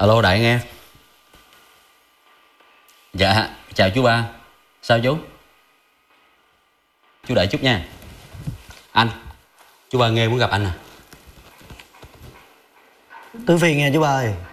Alo Đại nghe. Dạ chào chú ba. Sao chú đợi chút nha. Anh, chú ba Nghê muốn gặp anh à. Tử Phi nghe chú ba ơi.